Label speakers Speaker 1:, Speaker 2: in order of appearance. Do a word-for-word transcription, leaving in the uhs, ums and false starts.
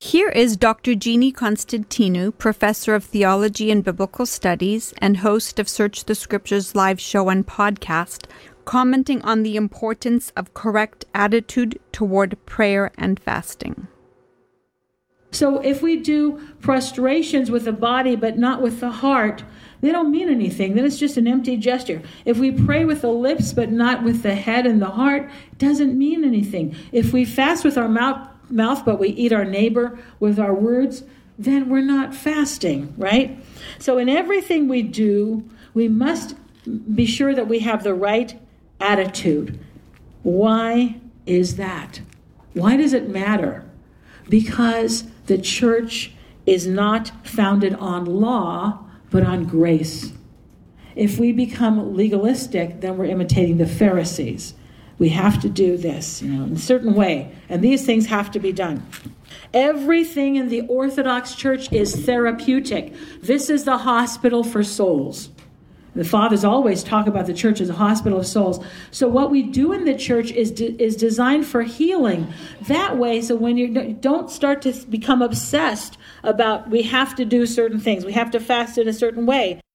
Speaker 1: Here is Doctor Jeannie Constantinou, Professor of Theology and Biblical Studies and host of Search the Scriptures live show and podcast, commenting on the importance of correct attitude toward prayer and fasting.
Speaker 2: So if we do prostrations with the body but not with the heart, they don't mean anything. Then it's just an empty gesture. If we pray with the lips but not with the head and the heart, it doesn't mean anything. If we fast with our mouth, mouth but we eat our neighbor with our words, then we're not fasting, right? So in everything we do, we must be sure that we have the right attitude. Why is that? Why does it matter? Because the church is not founded on law, but on grace. If we become legalistic, then we're imitating the Pharisees. We have to do this, you know, in a certain way, and these things have to be done. Everything in the Orthodox Church is therapeutic. This is the hospital for souls. The fathers always talk about the church as a hospital of souls. So what we do in the church is de- is designed for healing. That way, so when you don't start to become obsessed about we have to do certain things, we have to fast in a certain way.